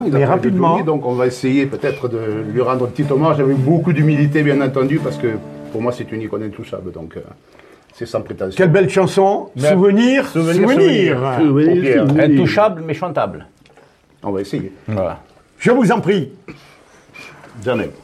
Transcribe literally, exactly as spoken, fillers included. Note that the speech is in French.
Mais rapidement. Johnny, donc on va essayer peut-être de lui rendre un petit hommage avec beaucoup d'humilité, bien entendu, parce que pour moi c'est une icône intouchable, donc euh, c'est sans prétention. Quelle belle chanson. Souvenir, souvenir. Souvenir, souvenir. souvenir. Intouchable mais chantable. On va essayer. Voilà. Je vous en prie. Jamais.